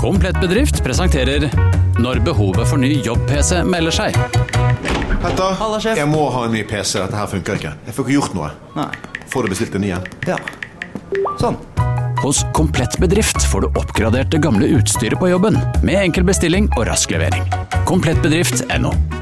Komplett Bedrift presenterer Når behovet for ny jobb-PC melder seg. Petter, Halla, sjef. jeg må ha en ny PC, dette her funker ikke. Jeg får ikke gjort noe. Nei. Får du bestilt en ny igjen? Ja. Sånn. Hos Komplett Bedrift får du oppgradert det gamle utstyret på jobben, med enkel bestilling og rask levering. Komplettbedrift.no